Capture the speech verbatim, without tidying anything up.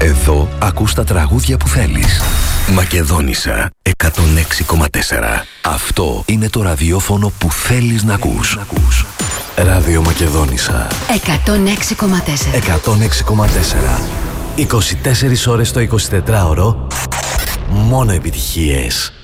Εδώ ακούς τα τραγούδια που θέλεις. Μακεδόνισσα εκατόν έξι κόμμα τέσσερα. Αυτό είναι το ραδιόφωνο που θέλεις να ακούς. Ράδιο Μακεδόνισσα εκατόν έξι κόμμα τέσσερα. εκατόν έξι κόμμα τέσσερα. είκοσι τέσσερις ώρες το εικοσιτετράωρο. Μόνο επιτυχίες.